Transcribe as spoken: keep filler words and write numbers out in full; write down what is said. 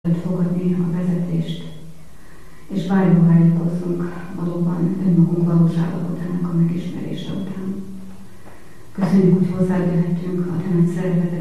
fogadni a vezetést, és bárjól vágyakozzunk valóban önmagunk valós állapotának a megismerése után. Köszönjük, hogy hozzád jöhetünk a te nagy szereteted